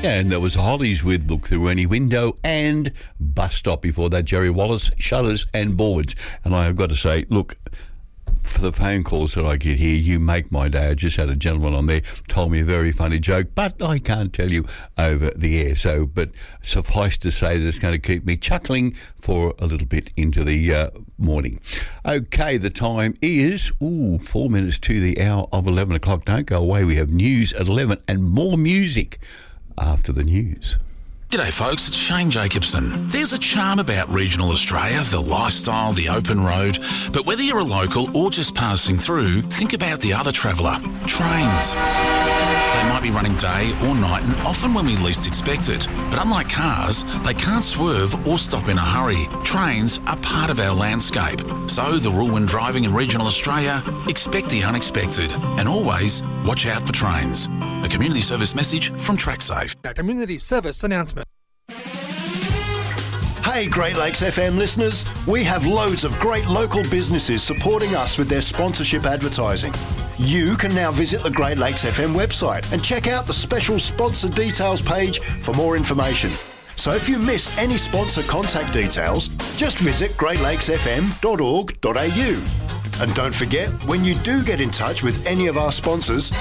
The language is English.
And there was Hollies with Look Through Any Window and Bus Stop before that, Jerry Wallace, Shutters and Boards. And I have got to say, look, for the phone calls that I get here, you make my day. I just had a gentleman on there, told me a very funny joke, but I can't tell you over the air. So, but suffice to say that it's going to keep me chuckling for a little bit into the morning. Okay, the time is 4 minutes to the hour of 11 o'clock. Don't go away. We have news at 11 and more music after the news. G'day folks, it's Shane Jacobson. There's a charm about regional Australia, the lifestyle, the open road, but whether you're a local or just passing through, think about the other traveller, trains. They might be running day or night and often when we least expect it, but unlike cars, they can't swerve or stop in a hurry. Trains are part of our landscape, so the rule when driving in regional Australia, expect the unexpected and always watch out for trains. A community service message from TrackSafe. A community service announcement. Hey Great Lakes FM listeners, we have loads of great local businesses supporting us with their sponsorship advertising. You can now visit the Great Lakes FM website and check out the special sponsor details page for more information. So if you miss any sponsor contact details, just visit greatlakesfm.org.au. And don't forget, when you do get in touch with any of our sponsors,